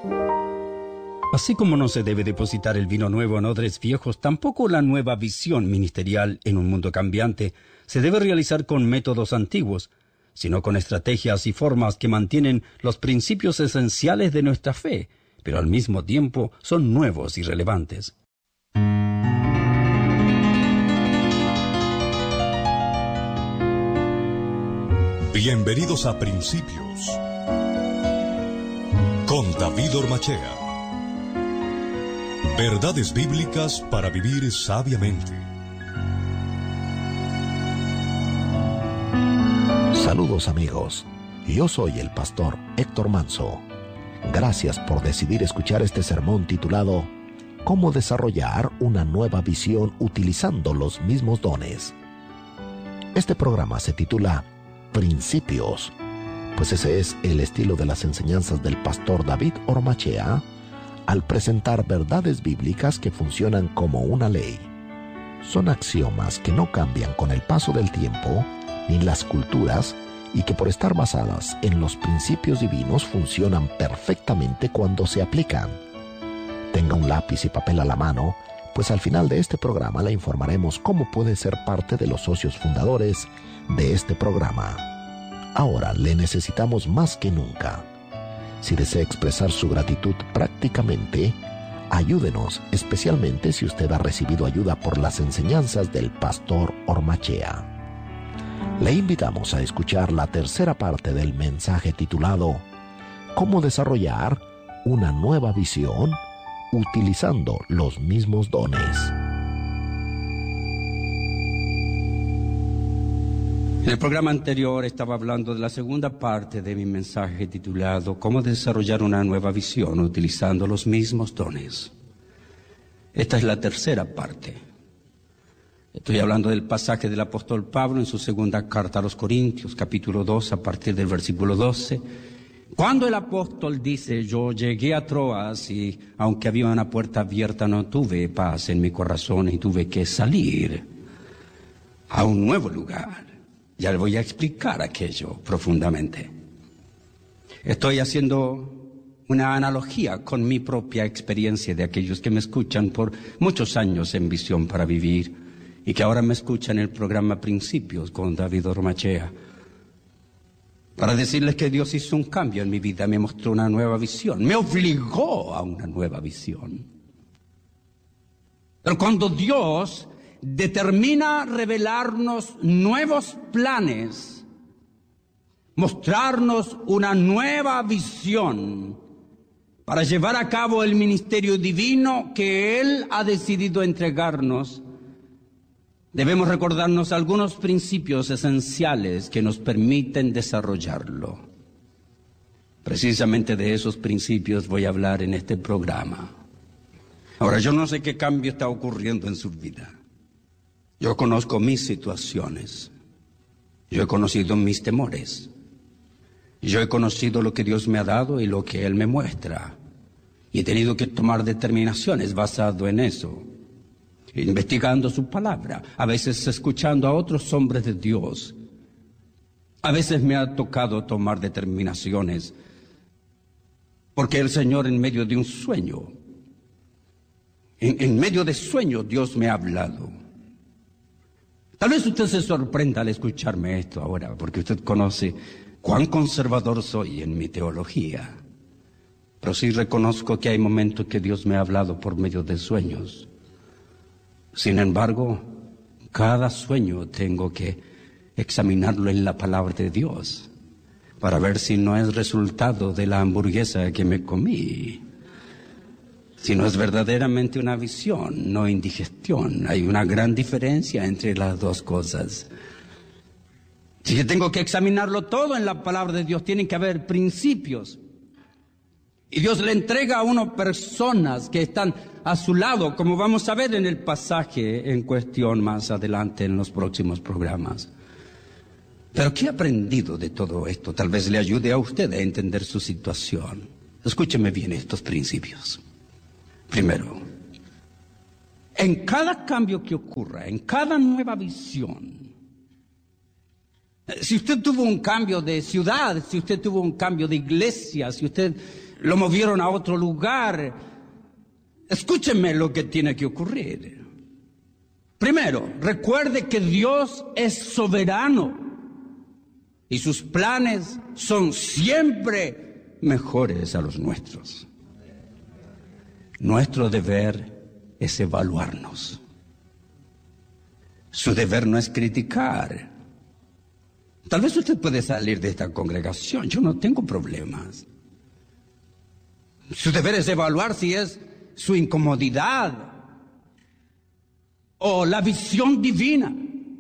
Así como no se debe depositar el vino nuevo en odres viejos, tampoco la nueva visión ministerial en un mundo cambiante se debe realizar con métodos antiguos, sino con estrategias y formas que mantienen los principios esenciales de nuestra fe, pero al mismo tiempo son nuevos y relevantes. Bienvenidos a Principios con David Ormachea. Verdades bíblicas para vivir sabiamente. Saludos amigos, yo soy el pastor Héctor Manso. Gracias por decidir escuchar este sermón titulado ¿Cómo desarrollar una nueva visión utilizando los mismos dones? Este programa se titula Principios, pues ese es el estilo de las enseñanzas del pastor David Ormachea al presentar verdades bíblicas que funcionan como una ley. Son axiomas que no cambian con el paso del tiempo ni las culturas y que por estar basadas en los principios divinos funcionan perfectamente cuando se aplican. Tenga un lápiz y papel a la mano, pues al final de este programa le informaremos cómo puede ser parte de los socios fundadores de este programa. Ahora le necesitamos más que nunca. Si desea expresar su gratitud prácticamente, ayúdenos, especialmente si usted ha recibido ayuda por las enseñanzas del pastor Ormachea. Le invitamos a escuchar la tercera parte del mensaje titulado ¿Cómo desarrollar una nueva visión utilizando los mismos dones? En el programa anterior estaba hablando de la segunda parte de mi mensaje titulado ¿Cómo desarrollar una nueva visión utilizando los mismos dones? Esta es la tercera parte. Estoy hablando del pasaje del apóstol Pablo en su segunda carta a los Corintios, capítulo 2, a partir del versículo 12. Cuando el apóstol dice, yo llegué a Troas y aunque había una puerta abierta no tuve paz en mi corazón y tuve que salir a un nuevo lugar. Ya le voy a explicar aquello profundamente. Estoy haciendo una analogía con mi propia experiencia de aquellos que me escuchan por muchos años en Visión para Vivir y que ahora me escuchan en el programa Principios con David Ormachea. Para decirles que Dios hizo un cambio en mi vida, me mostró una nueva visión, me obligó a una nueva visión. Pero cuando Dios determina revelarnos nuevos planes, mostrarnos una nueva visión para llevar a cabo el ministerio divino que Él ha decidido entregarnos, debemos recordarnos algunos principios esenciales que nos permiten desarrollarlo. Precisamente de esos principios voy a hablar en este programa. Ahora, yo no sé qué cambio está ocurriendo en su vida. Yo conozco mis situaciones, yo he conocido mis temores, yo he conocido lo que Dios me ha dado y lo que Él me muestra, y he tenido que tomar determinaciones basado en eso, investigando su palabra, a veces escuchando a otros hombres de Dios. A veces me ha tocado tomar determinaciones, porque el Señor en medio de un sueño, en medio de sueños Dios me ha hablado. Tal vez usted se sorprenda al escucharme esto ahora, porque usted conoce cuán conservador soy en mi teología. Pero sí reconozco que hay momentos que Dios me ha hablado por medio de sueños. Sin embargo, cada sueño tengo que examinarlo en la palabra de Dios para ver si no es resultado de la hamburguesa que me comí, si no es verdaderamente una visión, no indigestión. Hay una gran diferencia entre las dos cosas. Si yo tengo que examinarlo todo en la palabra de Dios, tienen que haber principios. Y Dios le entrega a uno personas que están a su lado, como vamos a ver en el pasaje en cuestión más adelante en los próximos programas. Pero ¿qué he aprendido de todo esto? Tal vez le ayude a usted a entender su situación. Escúcheme bien estos principios. Primero, en cada cambio que ocurra, en cada nueva visión, si usted tuvo un cambio de ciudad, si usted tuvo un cambio de iglesia, si usted lo movieron a otro lugar. Escúchenme lo que tiene que ocurrir. Primero, recuerde que Dios es soberano y sus planes son siempre mejores a los nuestros. Nuestro deber es evaluarnos. Su deber no es criticar. Tal vez usted puede salir de esta congregación, yo no tengo problemas. Su deber es evaluar si es su incomodidad o la visión divina.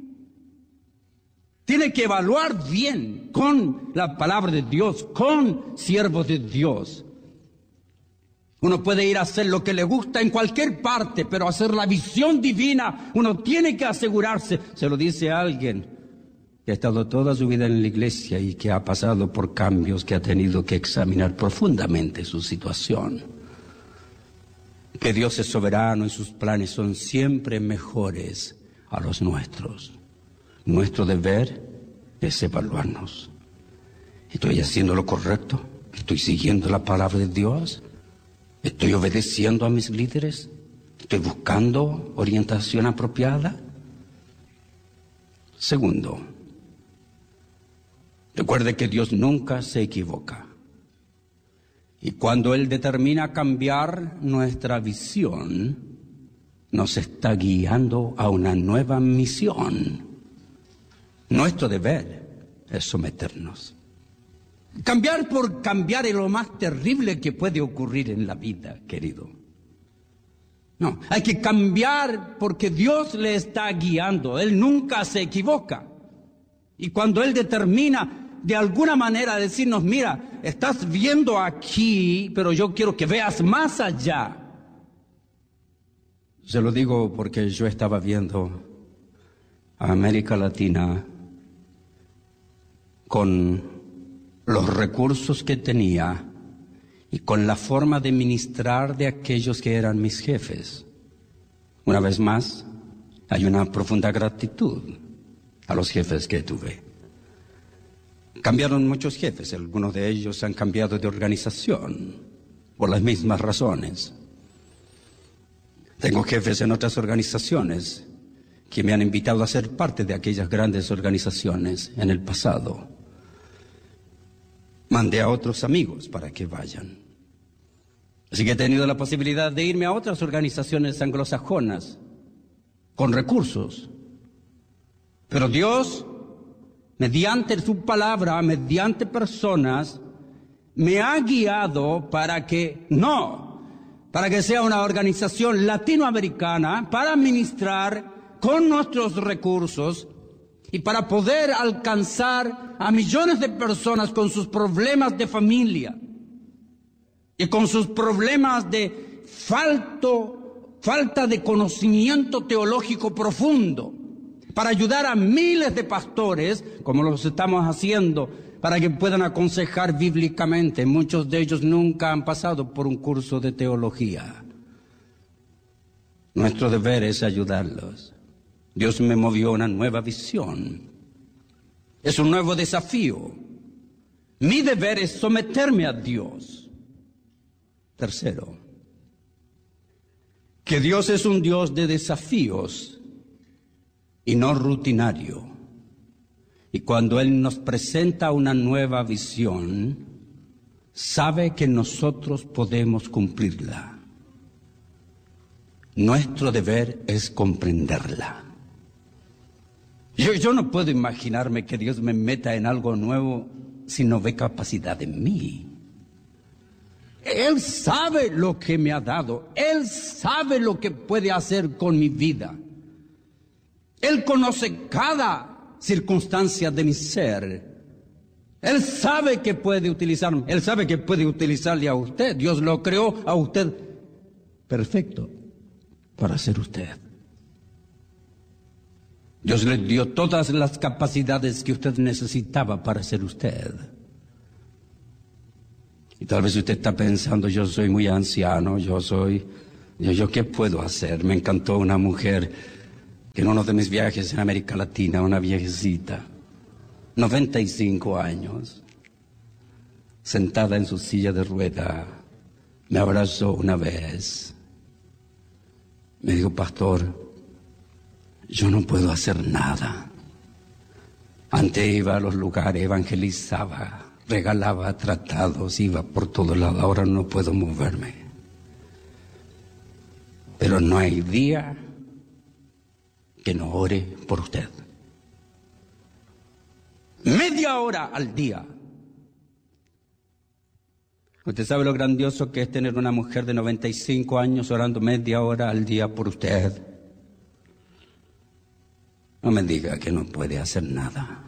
Tiene que evaluar bien con la palabra de Dios, con siervos de Dios. Uno puede ir a hacer lo que le gusta en cualquier parte, pero hacer la visión divina, uno tiene que asegurarse. Se lo dice a alguien que ha estado toda su vida en la iglesia y que ha pasado por cambios, que ha tenido que examinar profundamente su situación. Que Dios es soberano y sus planes son siempre mejores a los nuestros. Nuestro deber es evaluarnos. ¿Estoy haciendo lo correcto? ¿Estoy siguiendo la palabra de Dios? ¿Estoy obedeciendo a mis líderes? ¿Estoy buscando orientación apropiada? Segundo, recuerde que Dios nunca se equivoca. Y cuando Él determina cambiar nuestra visión, nos está guiando a una nueva misión. Nuestro deber es someternos. Cambiar por cambiar es lo más terrible que puede ocurrir en la vida, querido. No, hay que cambiar porque Dios le está guiando. Él nunca se equivoca. Y cuando Él determina de alguna manera decirnos, mira, estás viendo aquí, pero yo quiero que veas más allá. Se lo digo porque yo estaba viendo a América Latina con los recursos que tenía y con la forma de ministrar de aquellos que eran mis jefes. Una vez más, hay una profunda gratitud a los jefes que tuve. Cambiaron muchos jefes, algunos de ellos han cambiado de organización por las mismas razones. Tengo jefes en otras organizaciones que me han invitado a ser parte de aquellas grandes organizaciones en el pasado. Mandé a otros amigos para que vayan. Así que he tenido la posibilidad de irme a otras organizaciones anglosajonas con recursos. Pero Dios, mediante su palabra, mediante personas, me ha guiado para que sea una organización latinoamericana para ministrar con nuestros recursos y para poder alcanzar a millones de personas con sus problemas de familia y con sus problemas de falta de conocimiento teológico profundo, para ayudar a miles de pastores, como los estamos haciendo, para que puedan aconsejar bíblicamente. Muchos de ellos nunca han pasado por un curso de teología. Nuestro deber es ayudarlos. Dios me movió a una nueva visión. Es un nuevo desafío. Mi deber es someterme a Dios. Tercero, que Dios es un Dios de desafíos y no rutinario. Y cuando Él nos presenta una nueva visión, sabe que nosotros podemos cumplirla. Nuestro deber es comprenderla. Yo no puedo imaginarme que Dios me meta en algo nuevo si no ve capacidad en mí. Él sabe lo que me ha dado. Él sabe lo que puede hacer con mi vida. Él conoce cada circunstancia de mi ser. Él sabe que puede utilizarme. Él sabe que puede utilizarle a usted. Dios lo creó a usted perfecto para ser usted. Dios le dio todas las capacidades que usted necesitaba para ser usted. Y tal vez usted está pensando, yo soy muy anciano, yo ¿qué puedo hacer? Me encantó una mujer que en uno de mis viajes en América Latina, una viejecita, 95 años, sentada en su silla de rueda, me abrazó una vez. Me dijo: pastor, yo no puedo hacer nada. Antes iba a los lugares, evangelizaba, regalaba tratados, iba por todos lados. Ahora no puedo moverme. Pero no hay día que no ore por usted. Media hora al día. Usted sabe lo grandioso que es tener una mujer de 95 años orando media hora al día por usted. No me diga que no puede hacer nada.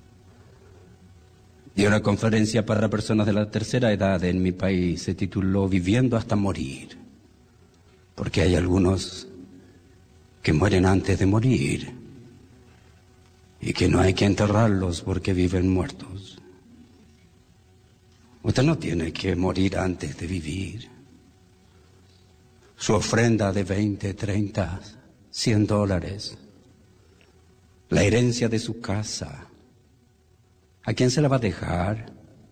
Di una conferencia para personas de la tercera edad en mi país. Se tituló Viviendo hasta morir. Porque hay algunos que mueren antes de morir y que no hay que enterrarlos porque viven muertos. Usted no tiene que morir antes de vivir. Su ofrenda de 20, 30, $100, la herencia de su casa, ¿a quién se la va a dejar?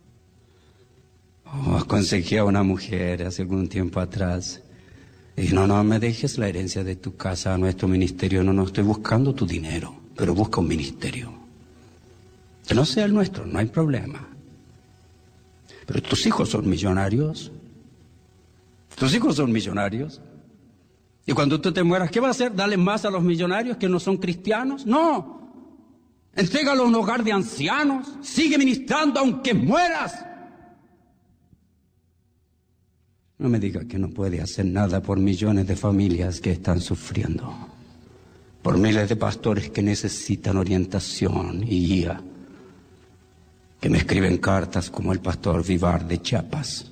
Aconsejé a una mujer hace algún tiempo atrás. Y no me dejes la herencia de tu casa a nuestro ministerio. No estoy buscando tu dinero, pero busca un ministerio. Que no sea el nuestro, no hay problema. Pero tus hijos son millonarios. Tus hijos son millonarios. Y cuando tú te mueras, ¿qué vas a hacer? ¿Darle más a los millonarios que no son cristianos? No. Entrégalo a un hogar de ancianos. Sigue ministrando aunque mueras. No me diga que no puede hacer nada por millones de familias que están sufriendo. Por miles de pastores que necesitan orientación y guía. Que me escriben cartas como el pastor Vivar de Chiapas.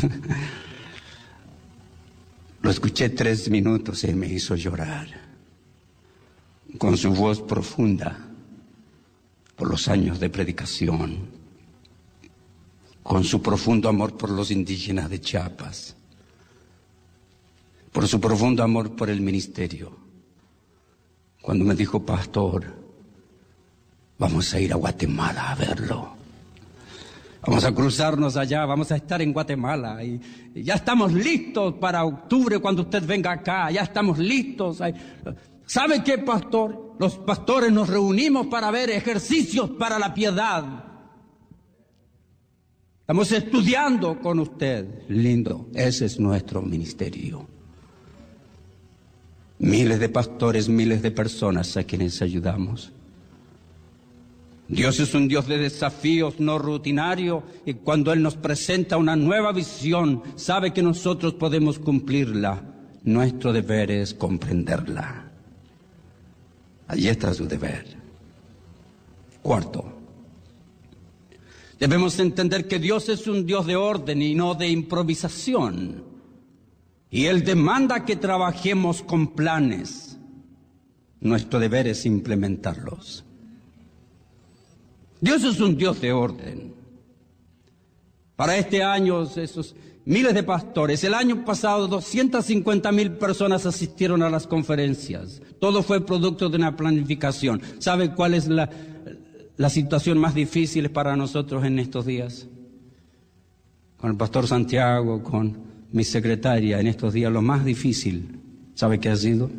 Lo escuché 3 minutos y me hizo llorar. Con su voz profunda, por los años de predicación. Con su profundo amor por los indígenas de Chiapas. Por su profundo amor por el ministerio. Cuando me dijo: pastor, vamos a ir a Guatemala a verlo. Vamos a cruzarnos allá, vamos a estar en Guatemala y ya estamos listos para octubre cuando usted venga acá, ya estamos listos. ¿Sabe qué, pastor? Los pastores nos reunimos para ver ejercicios para la piedad. Estamos estudiando con usted. Lindo, ese es nuestro ministerio. Miles de pastores, miles de personas a quienes ayudamos. Dios es un Dios de desafíos, no rutinario, y cuando Él nos presenta una nueva visión, sabe que nosotros podemos cumplirla. Nuestro deber es comprenderla. Allí está su deber. Cuarto, debemos entender que Dios es un Dios de orden y no de improvisación. Y Él demanda que trabajemos con planes. Nuestro deber es implementarlos. Dios es un Dios de orden. Para este año, esos miles de pastores. El año pasado, 250,000 personas asistieron a las conferencias. Todo fue producto de una planificación. ¿Sabe cuál es la situación más difícil para nosotros en estos días? Con el pastor Santiago, con mi secretaria, en estos días lo más difícil, ¿sabe qué ha sido?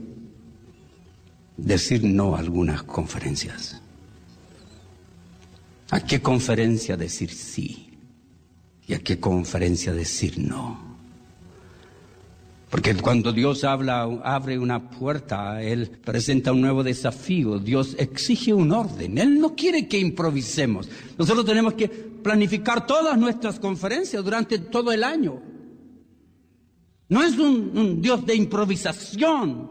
Decir no a algunas conferencias. ¿A qué conferencia decir sí? ¿Y a qué conferencia decir no? Porque cuando Dios abre una puerta, Él presenta un nuevo desafío. Dios exige un orden. Él no quiere que improvisemos. Nosotros tenemos que planificar todas nuestras conferencias durante todo el año. No es un Dios de improvisación.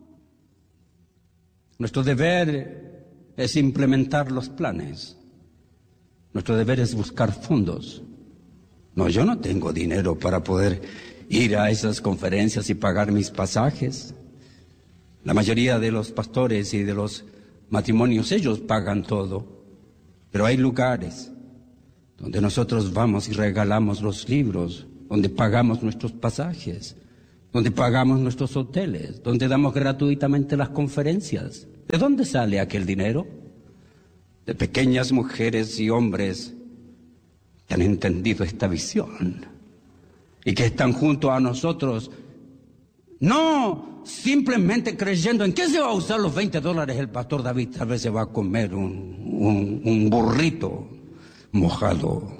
Nuestro deber es implementar los planes. Nuestro deber es buscar fondos. No, yo no tengo dinero para poder ir a esas conferencias y pagar mis pasajes. La mayoría de los pastores y de los matrimonios, ellos pagan todo. Pero hay lugares donde nosotros vamos y regalamos los libros, donde pagamos nuestros pasajes, donde pagamos nuestros hoteles, donde damos gratuitamente las conferencias. ¿De dónde sale aquel dinero? De pequeñas mujeres y hombres que han entendido esta visión y que están junto a nosotros, no simplemente creyendo en qué se va a usar los $20 el pastor David. Tal vez se va a comer un burrito mojado.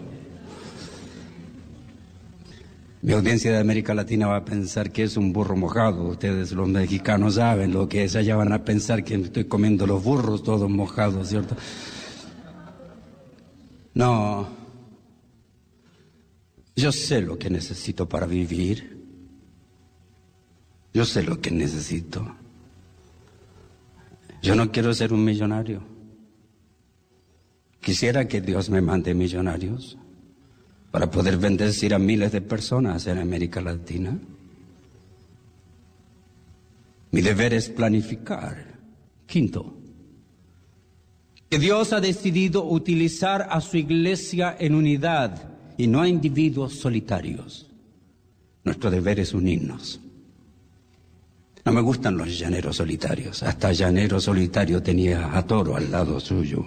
Mi audiencia de América Latina va a pensar que es un burro mojado. Ustedes los mexicanos saben lo que es. Allá van a pensar que estoy comiendo los burros todos mojados, ¿cierto? No. Yo sé lo que necesito para vivir. Yo sé lo que necesito. Yo no quiero ser un millonario. Quisiera que Dios me mande millonarios para poder bendecir a miles de personas en América Latina. Mi deber es planificar. Quinto, que Dios ha decidido utilizar a su iglesia en unidad y no a individuos solitarios. Nuestro deber es unirnos. No me gustan los llaneros solitarios. Hasta llanero solitario tenía a Toro al lado suyo.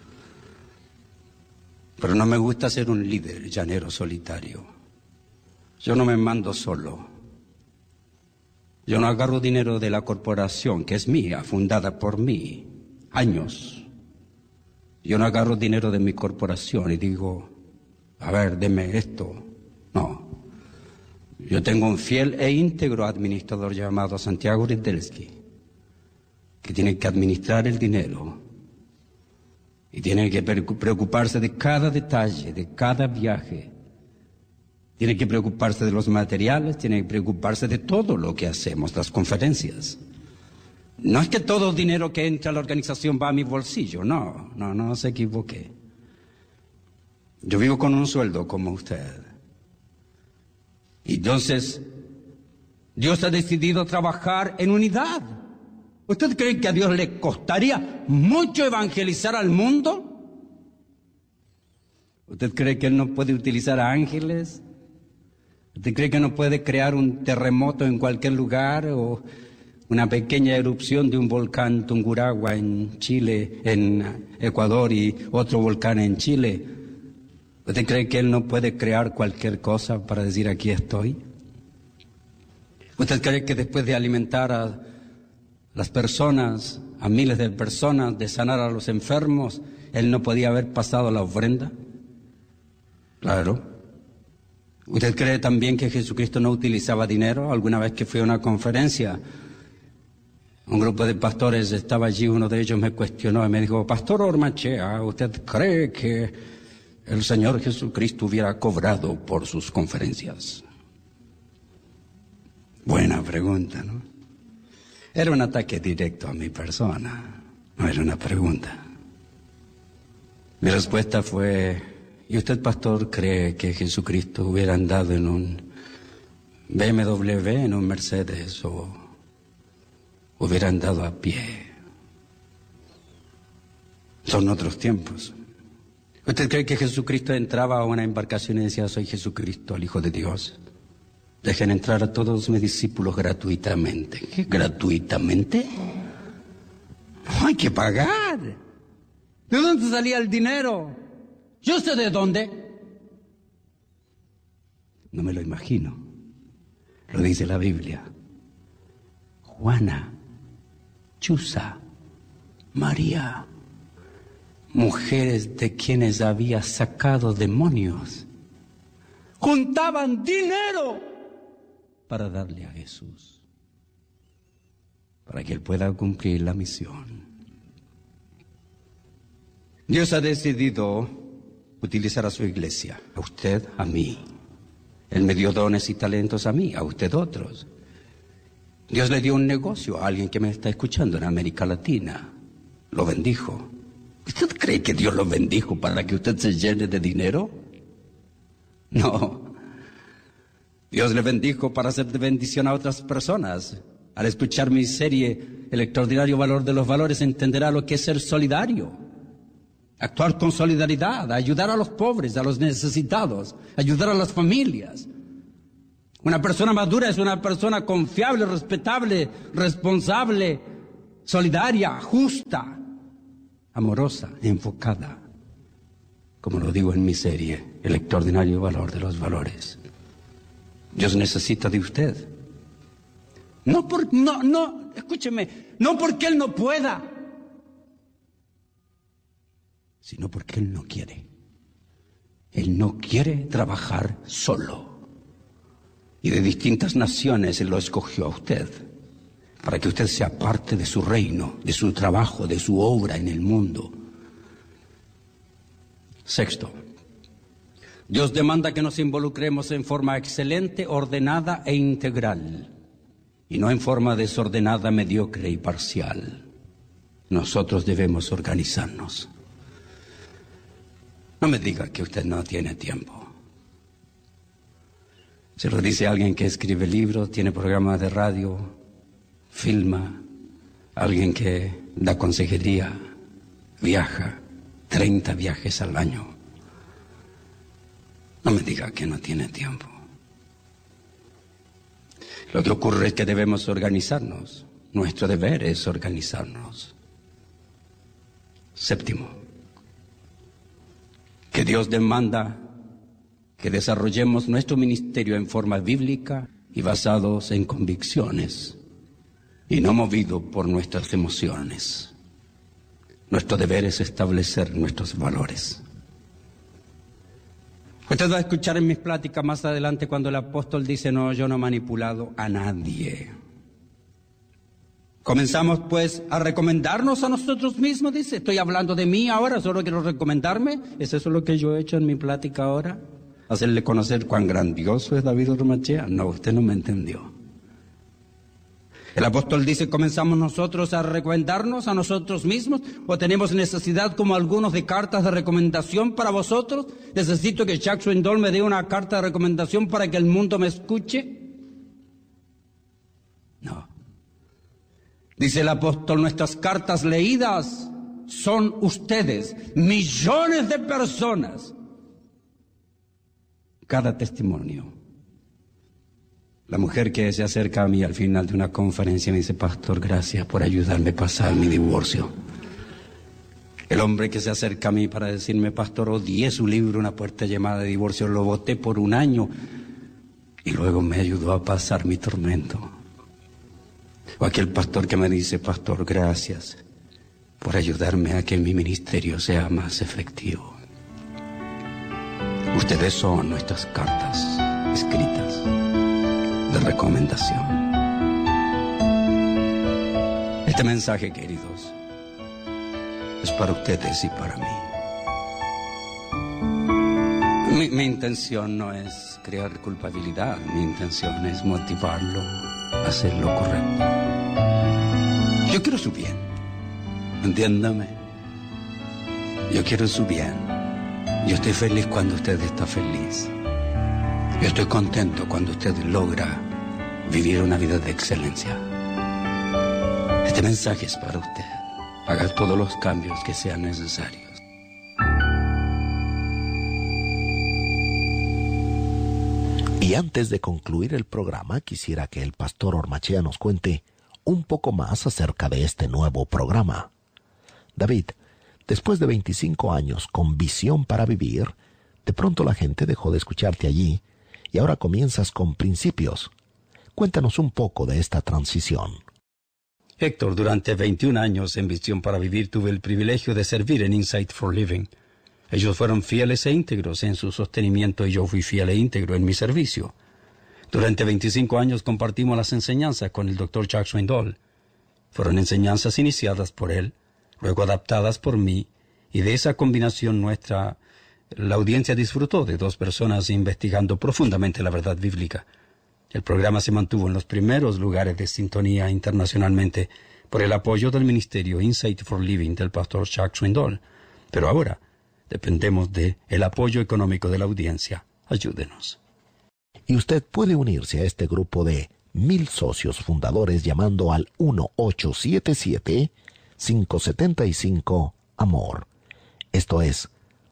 Pero no me gusta ser un líder llanero solitario. Yo no me mando solo. Yo no agarro dinero de la corporación, que es mía, fundada por mí, años. Yo no agarro dinero de mi corporación y digo, a ver, deme esto. No. Yo tengo un fiel e íntegro administrador llamado Santiago Rydelski, que tiene que administrar el dinero. Y tiene que preocuparse de cada detalle, de cada viaje. Tiene que preocuparse de los materiales, tiene que preocuparse de todo lo que hacemos, las conferencias. No es que todo el dinero que entra a la organización va a mi bolsillo, no se equivoque. Yo vivo con un sueldo como usted. Y entonces, Dios ha decidido trabajar en unidad. ¿Usted cree que a Dios le costaría mucho evangelizar al mundo? ¿Usted cree que Él no puede utilizar ángeles? ¿Usted cree que no puede crear un terremoto en cualquier lugar o una pequeña erupción de un volcán Tungurahua en Chile, en Ecuador y otro volcán en Chile? ¿Usted cree que Él no puede crear cualquier cosa para decir aquí estoy? ¿Usted cree que después de alimentar a las personas, a miles de personas, de sanar a los enfermos, Él no podía haber pasado la ofrenda? Claro. ¿Usted cree también que Jesucristo no utilizaba dinero? Alguna vez que fui a una conferencia, un grupo de pastores estaba allí, uno de ellos me cuestionó y me dijo, Pastor Ormachea, ¿usted cree que el Señor Jesucristo hubiera cobrado por sus conferencias? Buena pregunta, ¿no? Era un ataque directo a mi persona, no era una pregunta. Mi respuesta fue, ¿y usted, pastor, cree que Jesucristo hubiera andado en un BMW, en un Mercedes, o hubiera andado a pie? Son otros tiempos. ¿Usted cree que Jesucristo entraba a una embarcación y decía, soy Jesucristo, el Hijo de Dios? Dejen entrar a todos mis discípulos gratuitamente. ¿Qué? ¿Gratuitamente? No hay que pagar. ¿De dónde salía el dinero? Yo sé de dónde. No me lo imagino. Lo dice la Biblia. Juana, Chuza, María, mujeres de quienes había sacado demonios, juntaban dinero para darle a Jesús, para que Él pueda cumplir la misión. Dios ha decidido utilizar a su iglesia, a usted, a mí. Él me dio dones y talentos a mí, a usted otros. Dios le dio un negocio a alguien que me está escuchando en América Latina. Lo bendijo. ¿Usted cree que Dios lo bendijo para que usted se llene de dinero? No. Dios le bendijo para hacer de bendición a otras personas. Al escuchar mi serie, El extraordinario valor de los valores, entenderá lo que es ser solidario. Actuar con solidaridad, ayudar a los pobres, a los necesitados, ayudar a las familias. Una persona madura es una persona confiable, respetable, responsable, solidaria, justa, amorosa, enfocada. Como lo digo en mi serie, El extraordinario valor de los valores. Dios necesita de usted. Escúcheme, no porque Él no pueda, sino porque Él no quiere. Él no quiere trabajar solo. Y de distintas naciones Él lo escogió a usted, para que usted sea parte de su reino, de su trabajo, de su obra en el mundo. Sexto, Dios demanda que nos involucremos en forma excelente, ordenada e integral, y no en forma desordenada, mediocre y parcial. Nosotros debemos organizarnos. No me diga que usted no tiene tiempo. Se lo dice alguien que escribe libros, tiene programas de radio, filma, alguien que da consejería, viaja, 30 viajes al año. No me diga que no tiene tiempo. Lo que ocurre es que debemos organizarnos. Nuestro deber es organizarnos. Séptimo, que Dios demanda que desarrollemos nuestro ministerio en forma bíblica y basados en convicciones y no movido por nuestras emociones. Nuestro deber es establecer nuestros valores. Usted va a escuchar en mis pláticas más adelante cuando el apóstol dice: no, yo no he manipulado a nadie. Comenzamos pues a recomendarnos a nosotros mismos, dice. Estoy hablando de mí ahora, solo quiero recomendarme. ¿Es eso lo que yo he hecho en mi plática ahora? Hacerle conocer cuán grandioso es David Ormachea. No, usted no me entendió. El apóstol dice: ¿comenzamos nosotros a recomendarnos a nosotros mismos? ¿O tenemos necesidad, como algunos, de cartas de recomendación para vosotros? ¿Necesito que Chuck Swindoll me dé una carta de recomendación para que el mundo me escuche? No. Dice el apóstol: nuestras cartas leídas son ustedes, millones de personas. Cada testimonio. La mujer que se acerca a mí al final de una conferencia me dice: pastor, gracias por ayudarme a pasar mi divorcio. El hombre que se acerca a mí para decirme: pastor, odié su libro, Una puerta llamada de divorcio, lo boté por un año y luego me ayudó a pasar mi tormento. O aquel pastor que me dice: pastor, gracias por ayudarme a que mi ministerio sea más efectivo. Ustedes son nuestras cartas escritas de recomendación. Este mensaje, queridos, es para ustedes y para mí. Mi intención no es crear culpabilidad, mi intención es motivarlo a hacer lo correcto. Yo quiero su bien, entiéndame. Yo quiero su bien. Yo estoy feliz cuando usted está feliz. Yo estoy contento cuando usted logra vivir una vida de excelencia. Este mensaje es para usted. Haga todos los cambios que sean necesarios. Y antes de concluir el programa, quisiera que el pastor Ormachea nos cuente un poco más acerca de este nuevo programa. David, después de 25 años con Visión para Vivir, de pronto la gente dejó de escucharte allí y ahora comienzas con Principios. Cuéntanos un poco de esta transición. Héctor, durante 21 años en Visión para Vivir tuve el privilegio de servir en Insight for Living. Ellos fueron fieles e íntegros en su sostenimiento y yo fui fiel e íntegro en mi servicio. Durante 25 años compartimos las enseñanzas con el Dr. Chuck Swindoll. Fueron enseñanzas iniciadas por él, luego adaptadas por mí, y de esa combinación la audiencia disfrutó de dos personas investigando profundamente la verdad bíblica. El programa se mantuvo en los primeros lugares de sintonía internacionalmente por el apoyo del ministerio Insight for Living del pastor Chuck Swindoll. Pero ahora dependemos del apoyo económico de la audiencia. Ayúdenos. Y usted puede unirse a este grupo de 1000 socios fundadores llamando al 1-877-575-AMOR. Esto es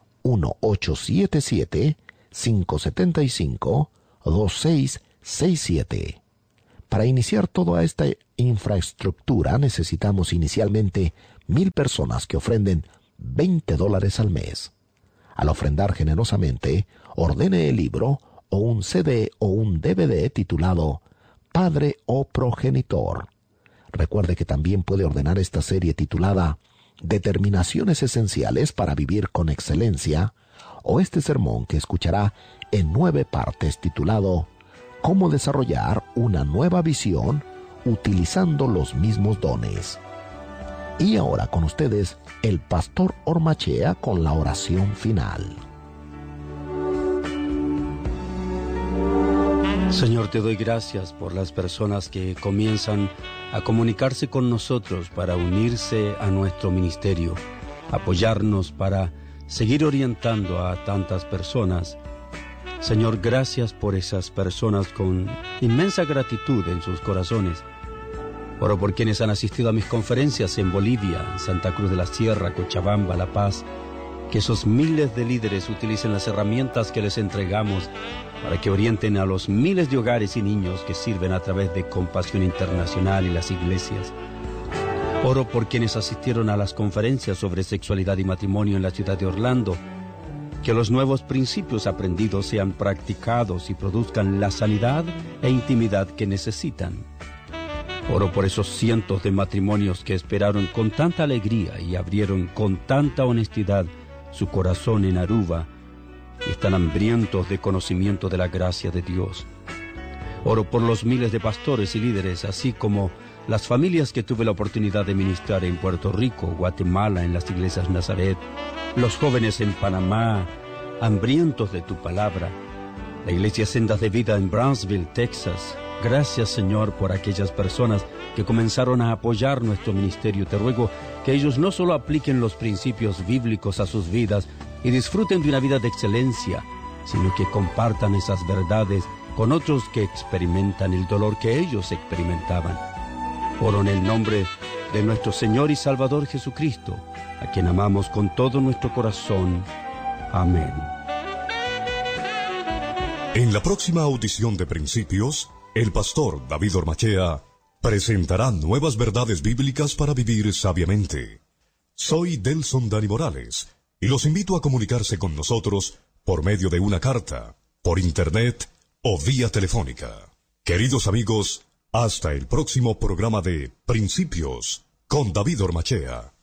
1-877-575-2667. Para iniciar toda esta infraestructura necesitamos inicialmente 1000 personas que ofrenden $20 al mes. Al ofrendar generosamente, ordene el libro o un CD o un DVD titulado Padre o Progenitor. Recuerde que también puede ordenar esta serie titulada Determinaciones Esenciales para Vivir con Excelencia, o este sermón que escuchará en 9 partes titulado Cómo desarrollar una nueva visión utilizando los mismos dones. Y ahora con ustedes, el pastor Ormachea con la oración final. Señor, te doy gracias por las personas que comienzan a comunicarse con nosotros para unirse a nuestro ministerio, apoyarnos para seguir orientando a tantas personas. Señor, gracias por esas personas con inmensa gratitud en sus corazones. Oro por quienes han asistido a mis conferencias en Bolivia, en Santa Cruz de la Sierra, Cochabamba, La Paz. Que esos miles de líderes utilicen las herramientas que les entregamos para que orienten a los miles de hogares y niños que sirven a través de Compasión Internacional y las iglesias. Oro por quienes asistieron a las conferencias sobre sexualidad y matrimonio en la ciudad de Orlando. Que los nuevos principios aprendidos sean practicados y produzcan la sanidad e intimidad que necesitan. Oro por esos cientos de matrimonios que esperaron con tanta alegría y abrieron con tanta honestidad su corazón en Aruba y están hambrientos de conocimiento de la gracia de Dios. Oro por los miles de pastores y líderes, así como las familias que tuve la oportunidad de ministrar en Puerto Rico, Guatemala, en las iglesias Nazaret, los jóvenes en Panamá, hambrientos de tu palabra, la iglesia Sendas de Vida en Brownsville, Texas. Gracias, Señor, por aquellas personas que comenzaron a apoyar nuestro ministerio. Te ruego que ellos no solo apliquen los principios bíblicos a sus vidas y disfruten de una vida de excelencia, sino que compartan esas verdades con otros que experimentan el dolor que ellos experimentaban. Oro en el nombre de nuestro Señor y Salvador Jesucristo, a quien amamos con todo nuestro corazón. Amén. En la próxima audición de Principios, el pastor David Ormachea presentará nuevas verdades bíblicas para vivir sabiamente. Soy Delson Dani Morales y los invito a comunicarse con nosotros por medio de una carta, por internet o vía telefónica. Queridos amigos, hasta el próximo programa de Principios con David Ormachea.